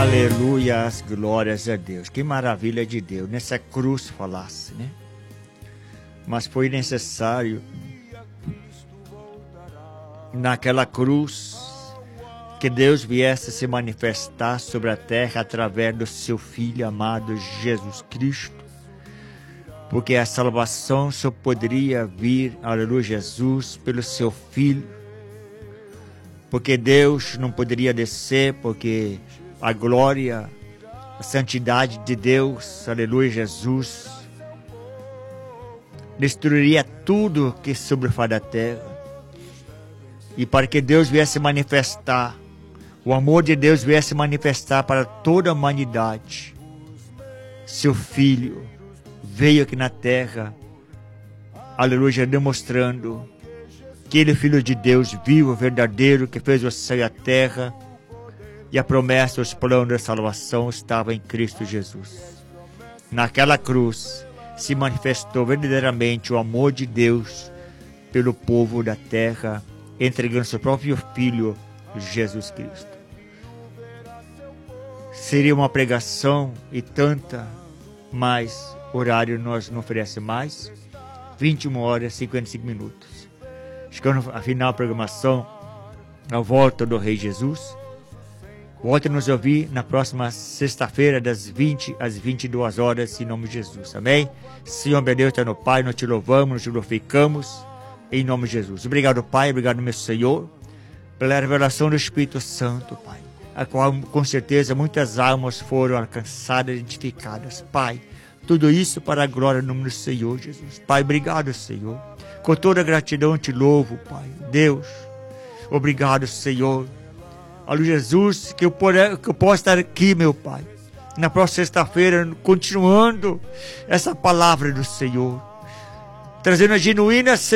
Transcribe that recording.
Aleluias, glórias a Deus. Que maravilha de Deus. Nessa cruz falasse, né? Mas foi necessário naquela cruz que Deus viesse se manifestar sobre a terra através do seu Filho amado Jesus Cristo, porque a salvação só poderia vir, aleluia, Jesus, pelo seu Filho, porque Deus não poderia descer, porque a glória, a santidade de Deus, aleluia, Jesus, destruiria tudo que sobrefaz da terra. E para que Deus viesse manifestar, o amor de Deus viesse manifestar para toda a humanidade, seu Filho veio aqui na terra, aleluia, demonstrando que ele é Filho de Deus vivo, verdadeiro, que fez o céu e a terra, e a promessa, os planos da salvação estavam em Cristo Jesus. Naquela cruz se manifestou verdadeiramente o amor de Deus pelo povo da terra, entregando seu próprio Filho, Jesus Cristo. Seria uma pregação e tanta, mas horário nós não oferecemos mais. 21 horas e 55 minutos. Chegando a final da programação, a volta do Rei Jesus. Volte a nos ouvir na próxima sexta-feira, das 20 às 22 horas, em nome de Jesus. Amém? Senhor, meu Deus, no Pai, nós te louvamos, nós te glorificamos, em nome de Jesus. Obrigado, Pai, obrigado, meu Senhor, pela revelação do Espírito Santo, Pai, a qual, com certeza, muitas almas foram alcançadas, identificadas. Pai, tudo isso para a glória do nome do Senhor Jesus. Pai, obrigado, Senhor. Com toda a gratidão te louvo, Pai. Deus, obrigado, Senhor. Aleluia, Jesus, que eu possa estar aqui, meu Pai, na próxima sexta-feira, continuando essa palavra do Senhor, trazendo a genuína